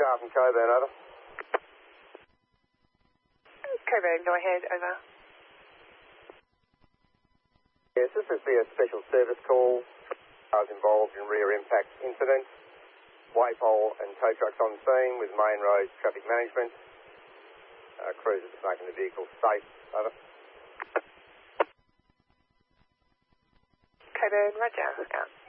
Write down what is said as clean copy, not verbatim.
car from Coburn, over. Coburn, go ahead, over. Yes, this is a special service call. I was involved in rear impact incident. Waypole and tow trucks on scene with main road traffic management. Cruisers making the vehicle safe, over. Coburn, roger, out.